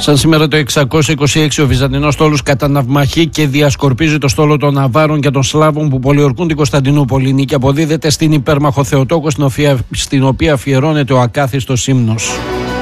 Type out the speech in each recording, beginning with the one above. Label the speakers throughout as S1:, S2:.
S1: Σαν σήμερα το 626 ο Βυζαντινός στόλος καταναυμαχεί και διασκορπίζει το στόλο των Αβάρων και των Σλάβων που πολιορκούν την Κωνσταντινούπολη. Η νίκη αποδίδεται στην υπέρμαχο Θεοτόκο, στην οποία αφιερώνεται ο ακάθιστος ύμνος.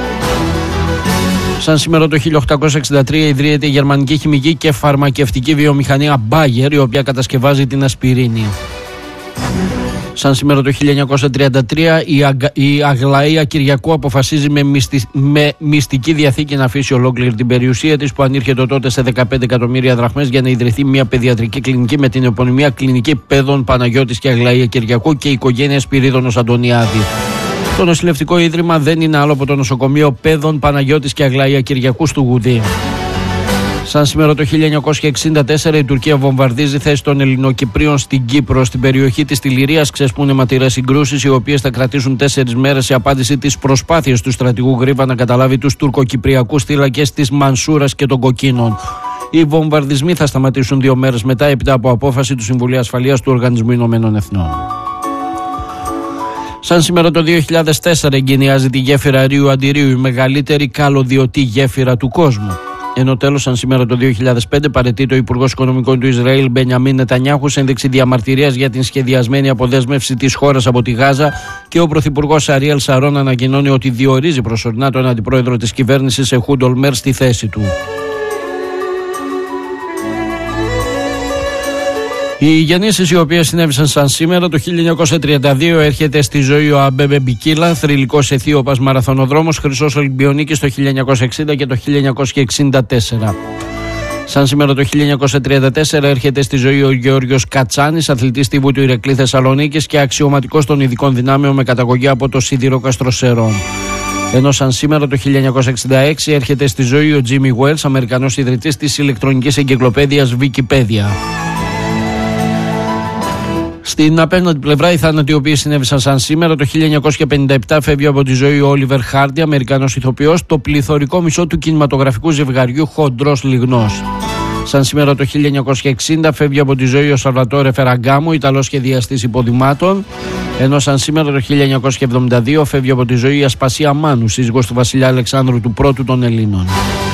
S1: Σαν σήμερα το 1863 ιδρύεται η γερμανική χημική και φαρμακευτική βιομηχανία Bayer, η οποία κατασκευάζει την ασπιρίνη. Σαν σήμερα το 1933 η Αγλαία Κυριακού αποφασίζει με μυστική διαθήκη να αφήσει ολόκληρη την περιουσία της, που ανήρχεται τότε σε 15 εκατομμύρια δραχμές, για να ιδρυθεί μια παιδιατρική κλινική με την επωνυμία Κλινική Παιδών Παναγιώτης και Αγλαία Κυριακού και η οικογένεια Σπυρίδωνος Αντωνιάδη. Το νοσηλευτικό ίδρυμα δεν είναι άλλο από το νοσοκομείο Παιδών Παναγιώτης και Αγλαία Κυριακού του Γουδί. Σαν σήμερα το 1964 η Τουρκία βομβαρδίζει θέσεις των Ελληνοκυπρίων στην Κύπρο. Στην περιοχή της Τιληρίας ξεσπούν αιματηρές συγκρούσεις, οι οποίες θα κρατήσουν 4 μέρες σε απάντηση της προσπάθειας του στρατηγού Γρίβα να καταλάβει τους τουρκοκυπριακούς θύλακες της Μανσούρας και των Κοκκίνων. Οι βομβαρδισμοί θα σταματήσουν 2 μέρες μετά, έπειτα από απόφαση του Συμβουλίου Ασφαλείας του Οργανισμού Ηνωμένων Εθνών. Σαν σήμερα το 2004 εγκαινιάζει τη γέφυρα Ρίου Αντιρίου, η μεγαλύτερη καλωδιωτή γέφυρα του κόσμου. Ενώ τέλος, σαν σήμερα το 2005, παραιτείται ο Υπουργός Οικονομικών του Ισραήλ Μπενιαμίν Νετανιάχου σε ένδειξη διαμαρτυρίας για την σχεδιασμένη αποδέσμευση της χώρας από τη Γάζα, και ο Πρωθυπουργός Αριέλ Σαρών ανακοινώνει ότι διορίζει προσωρινά τον αντιπρόεδρο της κυβέρνησης Εχούντ Ολμέρ στη θέση του. Οι γεννήσεις οι οποίες συνέβησαν σαν σήμερα το 1932 έρχεται στη ζωή ο Αμπέμπε Μπικίλα, θρυλικός αιθίωπας μαραθωνοδρόμος, χρυσός Ολυμπιονίκης το 1960 και το 1964. Σαν σήμερα το 1934 έρχεται στη ζωή ο Γεώργιος Κατσάνης, αθλητής τύπου του Ηρακλή Θεσσαλονίκης και αξιωματικός των ειδικών δυνάμεων με καταγωγή από το σίδηρο Καστροσερών. Ενώ σαν σήμερα το 1966 έρχεται στη ζωή ο Τζίμι Γουέλς, Αμερικανός ιδρυτής της ηλεκτρονικής εγκυκλοπαίδειας Wikipedia. Στην απέναντι πλευρά, οι θάνατοι οι οποίοι συνέβησαν σαν σήμερα το 1957 φεύγει από τη ζωή ο Όλιβερ Χάρντι, Αμερικανός ηθοποιός, το πληθωρικό μισό του κινηματογραφικού ζευγαριού Χοντρός Λιγνός. Σαν σήμερα το 1960 φεύγει από τη ζωή ο Σαλβατόρε Φεραγκάμο, Ιταλός σχεδιαστής υποδημάτων. Ενώ σαν σήμερα το 1972 φεύγει από τη ζωή η Ασπασία Μάνου, σύζυγος του βασιλιά Αλεξάνδρου του Πρώτου των Ελλήνων.